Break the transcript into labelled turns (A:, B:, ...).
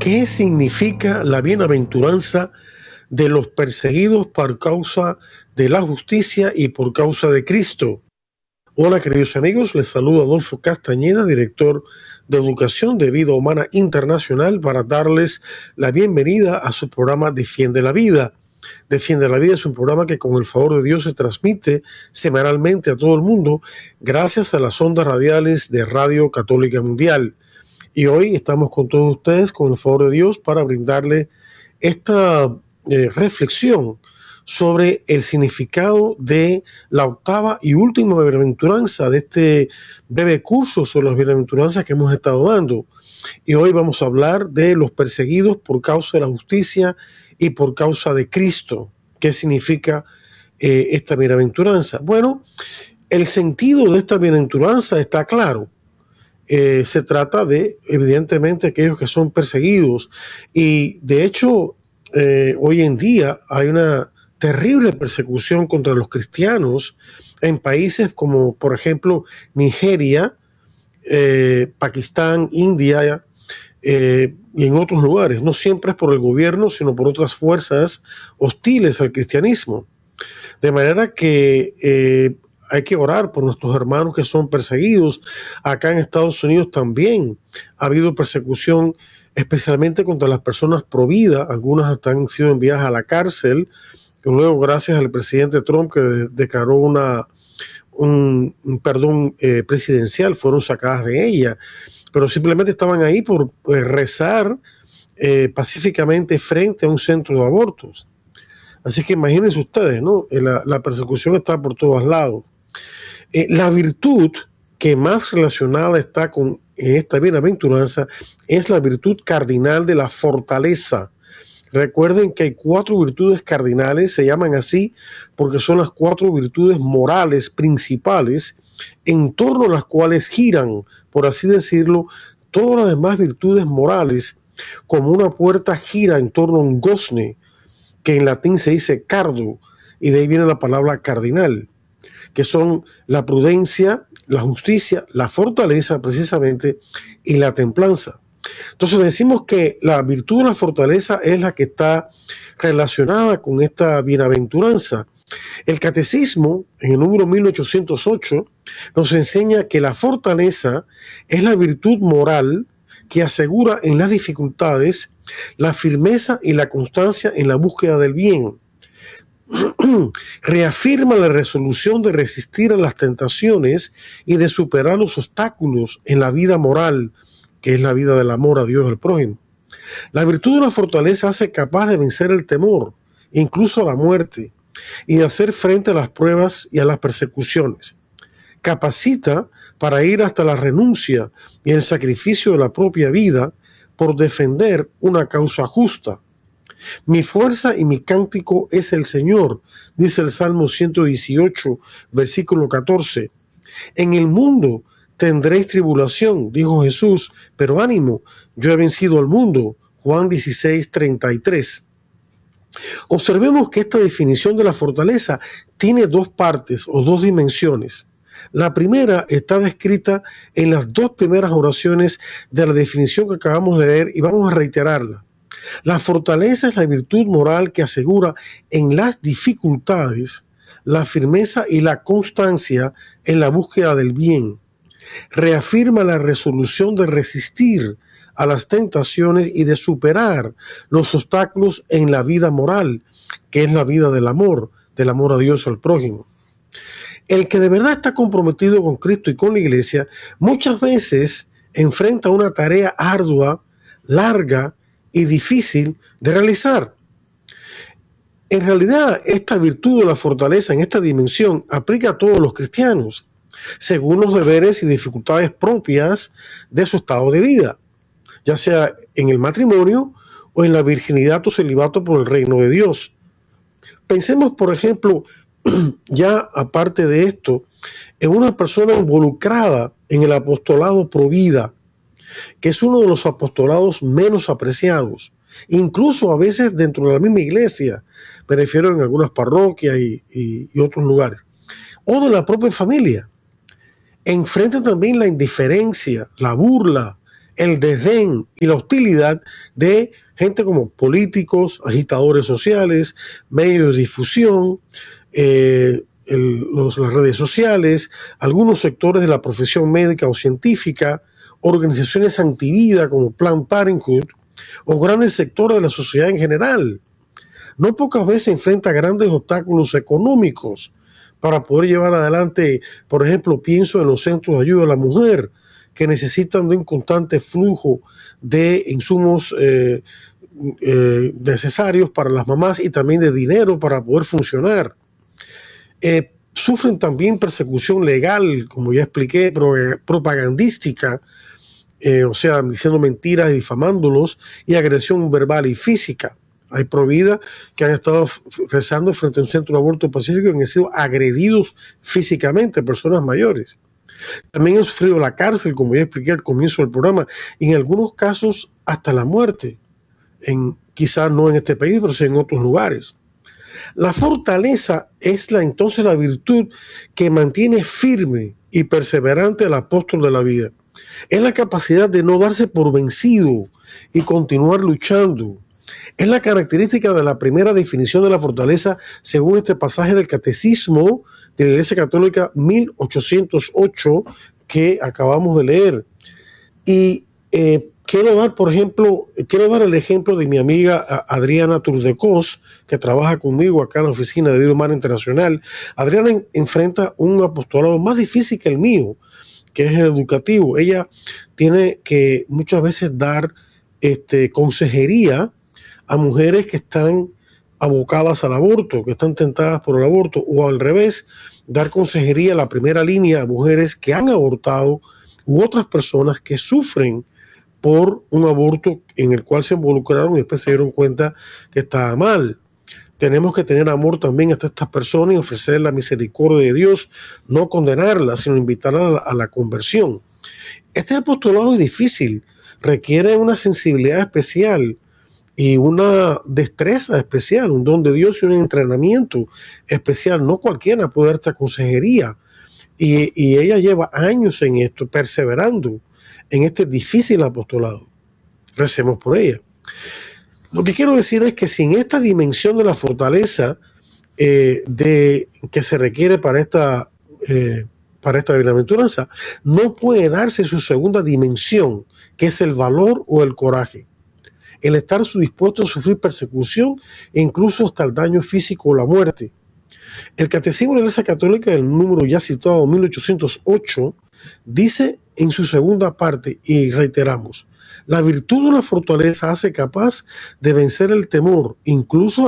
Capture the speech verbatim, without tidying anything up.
A: ¿Qué significa la bienaventuranza de los perseguidos por causa de la justicia y por causa de Cristo? Hola queridos amigos, les saluda Adolfo Castañeda, director de Educación de Vida Humana Internacional, para darles la bienvenida a su programa Defiende la Vida. Defiende la Vida es un programa que con el favor de Dios se transmite semanalmente a todo el mundo gracias a las ondas radiales de Radio Católica Mundial. Y hoy estamos con todos ustedes, con el favor de Dios, para brindarle esta eh, reflexión sobre el significado de la octava y última bienaventuranza de este breve curso sobre las bienaventuranzas que hemos estado dando. Y hoy vamos a hablar de los perseguidos por causa de la justicia y por causa de Cristo. ¿Qué significa eh, esta bienaventuranza? Bueno, el sentido de esta bienaventuranza está claro. Eh, se trata de, evidentemente, aquellos que son perseguidos. Y, de hecho, eh, hoy en día hay una terrible persecución contra los cristianos en países como, por ejemplo, Nigeria, eh, Pakistán, India eh, y en otros lugares. No siempre es por el gobierno, sino por otras fuerzas hostiles al cristianismo. De manera que eh, hay que orar por nuestros hermanos que son perseguidos. Acá en Estados Unidos también ha habido persecución, especialmente contra las personas pro vida. Algunas hasta han sido enviadas a la cárcel. Y luego, gracias al presidente Trump, que de- declaró una, un, un perdón eh, presidencial, fueron sacadas de ella. Pero simplemente estaban ahí por eh, rezar eh, pacíficamente frente a un centro de abortos. Así que imagínense ustedes, ¿no? Eh, La, la persecución está por todos lados. Eh, la virtud que más relacionada está con esta bienaventuranza es la virtud cardinal de la fortaleza. Recuerden que hay cuatro virtudes cardinales, se llaman así porque son las cuatro virtudes morales principales en torno a las cuales giran, por así decirlo, todas las demás virtudes morales, como una puerta gira en torno a un gozne, que en latín se dice cardo, y de ahí viene la palabra cardinal, que son la prudencia, la justicia, la fortaleza precisamente y la templanza. Entonces decimos que la virtud de la fortaleza es la que está relacionada con esta bienaventuranza. El catecismo, en el número mil ochocientos ocho, nos enseña que la fortaleza es la virtud moral que asegura en las dificultades la firmeza y la constancia en la búsqueda del bien. Reafirma la resolución de resistir a las tentaciones y de superar los obstáculos en la vida moral, que es la vida del amor a Dios y al prójimo. La virtud de la fortaleza hace capaz de vencer el temor, incluso a la muerte, y de hacer frente a las pruebas y a las persecuciones. Capacita para ir hasta la renuncia y el sacrificio de la propia vida por defender una causa justa. Mi fuerza y mi cántico es el Señor, dice el Salmo ciento dieciocho, versículo catorce. En el mundo tendréis tribulación, dijo Jesús, pero ánimo, yo he vencido al mundo. Juan dieciséis, treinta y tres. Observemos que esta definición de la fortaleza tiene dos partes o dos dimensiones. La primera está descrita en las dos primeras oraciones de la definición que acabamos de leer y vamos a reiterarla. La fortaleza es la virtud moral que asegura en las dificultades la firmeza y la constancia en la búsqueda del bien. Reafirma la resolución de resistir a las tentaciones y de superar los obstáculos en la vida moral, que es la vida del amor, del amor a Dios y al prójimo. El que de verdad está comprometido con Cristo y con la Iglesia, muchas veces enfrenta una tarea ardua, larga y difícil de realizar. En realidad, esta virtud de la fortaleza en esta dimensión aplica a todos los cristianos, según los deberes y dificultades propias de su estado de vida, ya sea en el matrimonio o en la virginidad o celibato por el reino de Dios. Pensemos, por ejemplo, ya aparte de esto, en una persona involucrada en el apostolado pro vida, que es uno de los apostolados menos apreciados, incluso a veces dentro de la misma iglesia, me refiero en algunas parroquias y, y, y otros lugares, o de la propia familia. Enfrenta también la indiferencia, la burla, el desdén y la hostilidad de gente como políticos, agitadores sociales, medios de difusión, eh, el, los, las redes sociales, algunos sectores de la profesión médica o científica, organizaciones antivida como Planned Parenthood o grandes sectores de la sociedad en general. No pocas veces enfrenta grandes obstáculos económicos para poder llevar adelante, por ejemplo, pienso en los centros de ayuda a la mujer, que necesitan de un constante flujo de insumos eh, eh, necesarios para las mamás y también de dinero para poder funcionar. Eh, sufren también persecución legal, como ya expliqué, pro, propagandística, eh, o sea, diciendo mentiras y difamándolos, y agresión verbal y física. Hay providas que han estado rezando frente a un centro de aborto pacífico y han sido agredidos físicamente, personas mayores. También han sufrido la cárcel, como ya expliqué al comienzo del programa, y en algunos casos hasta la muerte, en, quizás no en este país, pero sí en otros lugares. La fortaleza es la, entonces la virtud que mantiene firme y perseverante al apóstol de la vida. Es la capacidad de no darse por vencido y continuar luchando. Es la característica de la primera definición de la fortaleza según este pasaje del Catecismo de la Iglesia Católica mil ochocientos ocho que acabamos de leer. Y eh, quiero dar, por ejemplo, quiero dar el ejemplo de mi amiga Adriana Turdecos, que trabaja conmigo acá en la oficina de Vida Humana Internacional. Adriana en, enfrenta un apostolado más difícil que el mío, que es el educativo. Ella tiene que muchas veces dar este, consejería a mujeres que están abocadas al aborto, que están tentadas por el aborto, o al revés, dar consejería a la primera línea a mujeres que han abortado u otras personas que sufren por un aborto en el cual se involucraron y después se dieron cuenta que estaba mal. Tenemos que tener amor también hasta estas personas y ofrecer la misericordia de Dios, no condenarlas, sino invitarlas a la, a la conversión. Este apostolado es difícil, requiere una sensibilidad especial y una destreza especial, un don de Dios y un entrenamiento especial. No cualquiera puede dar esta consejería. Y, y ella lleva años en esto, perseverando en este difícil apostolado. Recemos por ella. Lo que quiero decir es que sin esta dimensión de la fortaleza eh, de, que se requiere para esta, eh, para esta bienaventuranza, no puede darse su segunda dimensión, que es el valor o el coraje. El estar dispuesto a sufrir persecución e incluso hasta el daño físico o la muerte. El Catecismo de la Iglesia Católica, el número ya citado mil ochocientos ocho, dice en su segunda parte, y reiteramos, la virtud de la fortaleza hace capaz de vencer el temor, incluso